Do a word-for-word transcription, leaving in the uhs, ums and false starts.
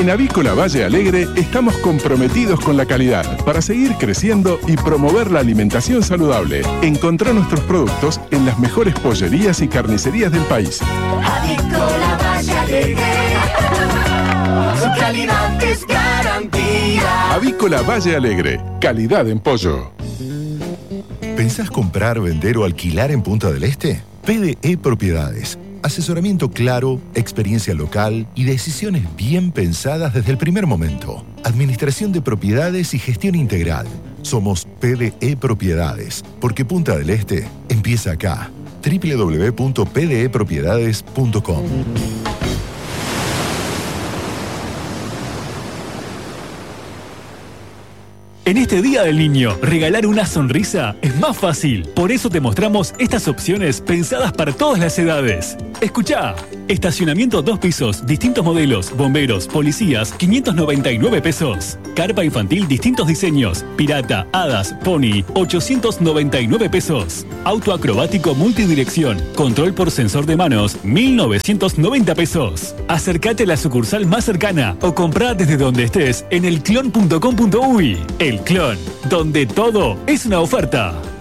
En Avícola Valle Alegre estamos comprometidos con la calidad para seguir creciendo y promover la alimentación saludable. Encontrá nuestros productos en las mejores pollerías y carnicerías del país. Avícola Valle Alegre, su calidad es garantía. Avícola Valle Alegre, calidad en pollo. ¿Pensás comprar, vender o alquilar en Punta del Este? P D E Propiedades. Asesoramiento claro, experiencia local y decisiones bien pensadas desde el primer momento. Administración de propiedades y gestión integral. Somos P D E Propiedades, porque Punta del Este empieza acá. doble u doble u doble u punto p d e propiedades punto com. En este Día del Niño, regalar una sonrisa es más fácil. Por eso te mostramos estas opciones pensadas para todas las edades. Escuchá. Estacionamiento dos pisos, distintos modelos, bomberos, policías, quinientos noventa y nueve pesos. Carpa infantil, distintos diseños. Pirata, hadas, pony, ochocientos noventa y nueve pesos. Auto acrobático multidirección, control por sensor de manos, mil novecientos noventa pesos. Acércate a la sucursal más cercana o comprá desde donde estés en el clon punto com punto uy. El Clon, donde todo es una oferta.